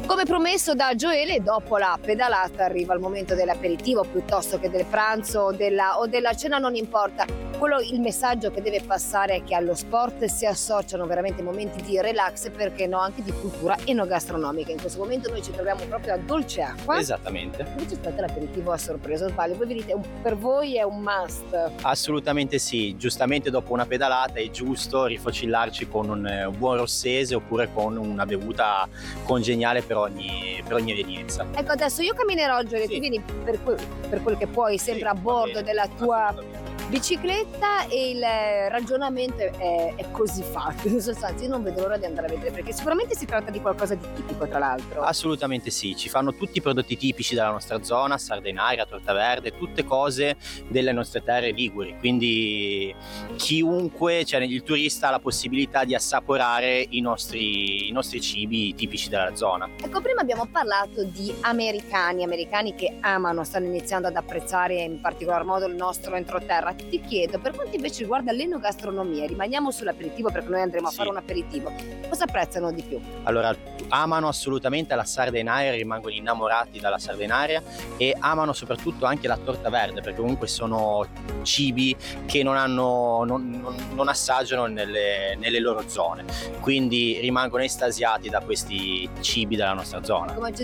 Come promesso da Gioele, dopo la pedalata arriva il momento dell'aperitivo piuttosto che del pranzo o della cena, non importa. Il messaggio che deve passare è che allo sport si associano veramente momenti di relax e perché no anche di cultura enogastronomica. In questo momento noi ci troviamo proprio a Dolce Acqua. Esattamente. Invece state l'aperitivo a sorpresa, o sbaglio? Voi vi dite, per voi è un must? Assolutamente sì, giustamente dopo una pedalata è giusto rifocillarci con un buon rossese oppure con una bevuta congeniale per ogni evenienza. Ecco, adesso io camminerò, Gioele, Sì. tu vieni per quel che puoi, sempre Sì, a va bordo bene, della tua assolutamente. bicicletta, e il ragionamento è così fatto. In sostanza io non vedo l'ora di andare a vedere, perché sicuramente si tratta di qualcosa di tipico, tra l'altro. Assolutamente sì, ci fanno tutti i prodotti tipici della nostra zona, sardenaria, torta verde, tutte cose delle nostre terre liguri, quindi chiunque, cioè il turista ha la possibilità di assaporare i nostri cibi tipici della zona. Ecco, prima abbiamo parlato di americani che amano, stanno iniziando ad apprezzare in particolar modo il nostro entroterra. Ti chiedo, per quanto invece riguarda l'enogastronomia, rimaniamo sull'aperitivo perché noi andremo a Sì. fare un aperitivo, cosa apprezzano di più? Allora, amano assolutamente la sardenaria, rimangono innamorati dalla sardenaria e amano soprattutto anche la torta verde, perché comunque sono cibi che non assaggiano nelle loro zone, quindi rimangono estasiati da questi cibi della nostra zona. Come